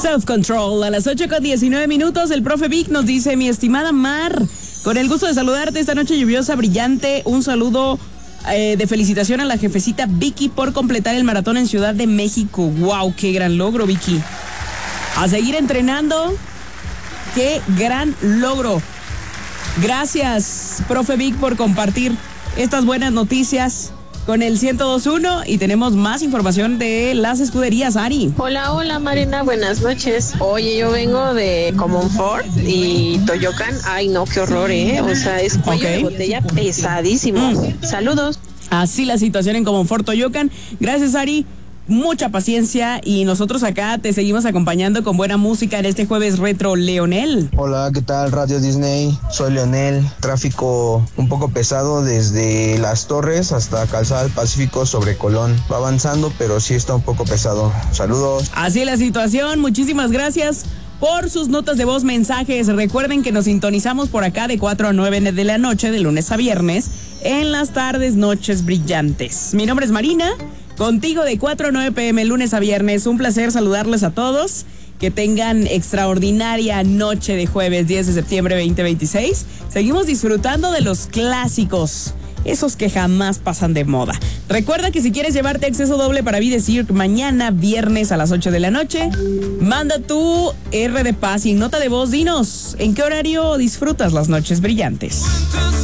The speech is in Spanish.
Self-Control, a las 8:19, el profe Vic nos dice: mi estimada Mar, con el gusto de saludarte esta noche lluviosa, brillante, un saludo de felicitación a la jefecita Vicky por completar el maratón en Ciudad de México. ¡Wow! ¡Qué gran logro, Vicky! A seguir entrenando. ¡Qué gran logro! Gracias, profe Vic, por compartir estas buenas noticias con el 102.1 y tenemos más información de las escuderías, Ari. Hola Marina, buenas noches. Oye, yo vengo de Comonfort y Toyocan. Ay, no, qué horror, o sea, es cuello de botella pesadísimo. Saludos. Así la situación en Comonfort Toyocan. Gracias, Ari. Mucha paciencia y nosotros acá te seguimos acompañando con buena música en este jueves retro. Leonel. Hola, ¿qué tal? Radio Disney, soy Leonel. Tráfico un poco pesado desde Las Torres hasta Calzada del Pacífico sobre Colón. Va avanzando, pero sí está un poco pesado. Saludos. Así la situación, muchísimas gracias por sus notas de voz, mensajes. Recuerden que nos sintonizamos por acá de 4 a 9 de la noche, de lunes a viernes, en las tardes, noches brillantes. Mi nombre es Marina. Contigo de 4 a 9 p.m. lunes a viernes. Un placer saludarles a todos. Que tengan extraordinaria noche de jueves 10 de septiembre 2026. Seguimos disfrutando de los clásicos, esos que jamás pasan de moda. Recuerda que si quieres llevarte acceso doble para Vida Cirque mañana viernes a las 8 de la noche, manda tu R de paz y nota de voz. Dinos, ¿en qué horario disfrutas las noches brillantes?